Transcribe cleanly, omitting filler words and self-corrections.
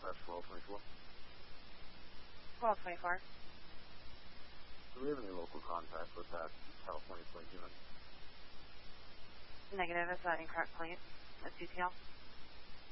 That's 1224. 1224. Do we have any local contact with that California plate unit? Negative, is that incorrect plate? That's detail.